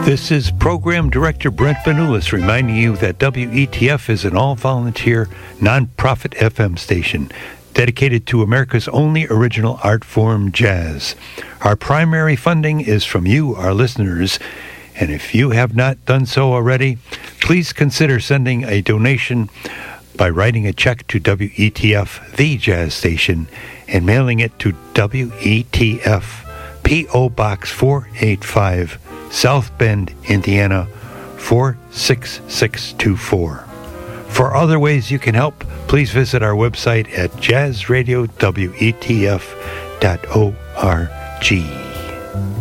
This is Program Director Brent Vanoulis reminding you that WETF is an all-volunteer, non-profit FM station dedicated to America's only original art form, jazz. Our primary funding is from you, our listeners, and if you have not done so already, please consider sending a donation by writing a check to WETF, the jazz station, and mailing it to WETF, P.O. Box 485, South Bend, Indiana, 46624. For other ways you can help, please visit our website at jazzradiowetf.org.